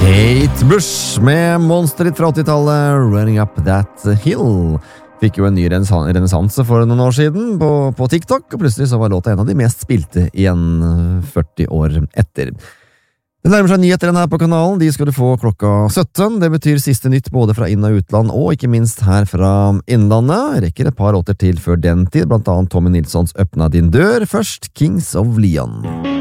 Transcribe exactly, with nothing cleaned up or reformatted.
Kate Bush med monsteret fra åttitallet, Running Up That Hill. Fikk jo en ny renessanse for noen år siden på, på TikTok, og plutselig så var låta en av de mest spilte igjen førti år etter. Det nærmer seg nyheter her på kanalen, de skal du få klokka sytten. Det betyr siste nytt både fra inn- og utland, og ikke minst her fra innlandet. Rekker et par låter til før den tid, blant annet Tommy Nilssons Øppna din dør, først Kings of Leon.